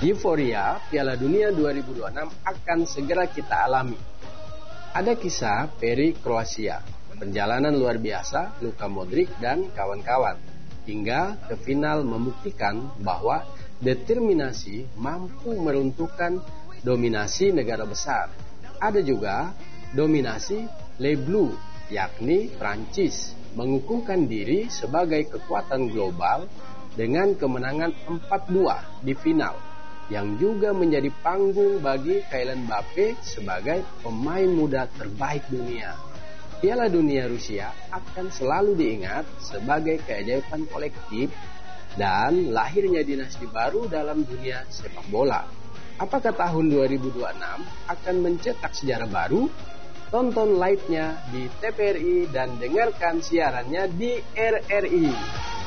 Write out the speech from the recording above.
Euforia Piala Dunia 2026 akan segera kita alami. Ada kisah peri Kroasia, perjalanan luar biasa Luka Modric dan kawan-kawan, hingga ke final membuktikan bahwa determinasi mampu meruntuhkan dominasi negara besar. Ada juga dominasi Les Bleus, yakni Prancis, mengukuhkan diri sebagai kekuatan global dengan kemenangan 4-2 di final, yang juga menjadi panggung bagi Kylian Mbappe sebagai pemain muda terbaik dunia. Piala Dunia Rusia akan selalu diingat sebagai keajaiban kolektif dan lahirnya dinasti baru dalam dunia sepak bola. Apakah tahun 2026 akan mencetak sejarah baru? Tonton live-nya di TVRI dan dengarkan siarannya di RRI.